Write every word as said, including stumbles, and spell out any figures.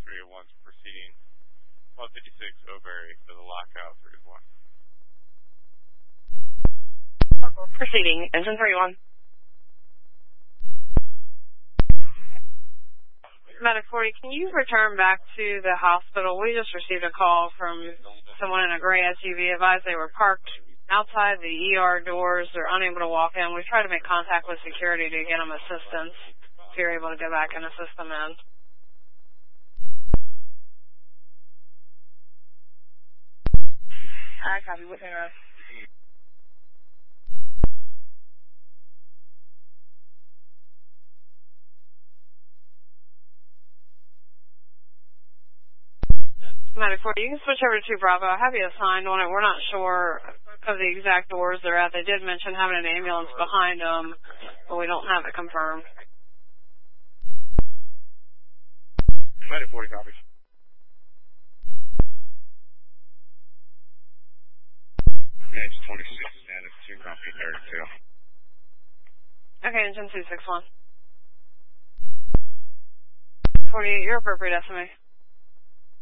three oh one's proceeding one fifty-six O'Berry for the lockout three oh one. Proceeding, engine three one. Medic forty, can you return back to the hospital? We just received a call from someone in a gray S U V advised they were parked outside the E R doors. They're unable to walk in. We've tried to make contact with security to get them assistance if you're able to go back and assist them in. I copy. Whitney Road. Medic forty, you can switch over to two Bravo. I have you assigned on it. We're not sure of the exact doors they're at. They did mention having an ambulance behind them, but we don't have it confirmed. Medic forty copies. Edge twenty-six, status two, copy thirty-two. Okay, engine two six one. forty-eight, your appropriate estimate.